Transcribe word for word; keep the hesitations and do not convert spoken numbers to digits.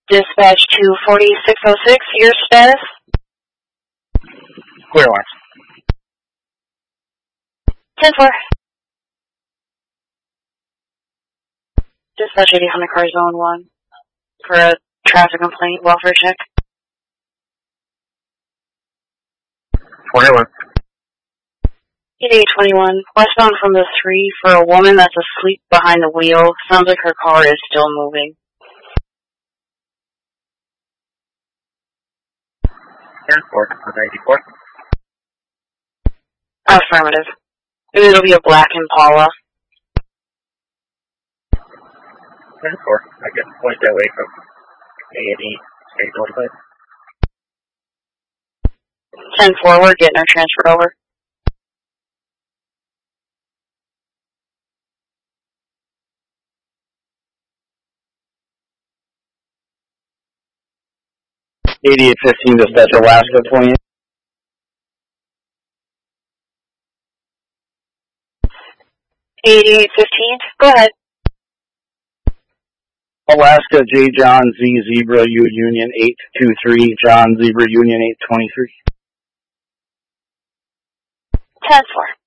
Dispatch two forty-six oh six, your status? Clear lines. ten four. Dispatch eighty Honda Car Zone one for a traffic complaint, welfare check. twenty-one. eighty-eight twenty-one, westbound from the three for a woman that's asleep behind the wheel. Sounds like her car is still moving. ten four, ninety-four. Affirmative. It'll be a black Impala. ten four, I get point that way from A and E, state forty-five. ten four, we're getting her transferred over. eighty-eight fifteen, dispatch Alaska, twenty-eight. eighty-eight fifteen, go ahead. Alaska, J. John, Z, Zebra, U, Union, eight two three, John, Zebra, Union, eight twenty-three. ten four.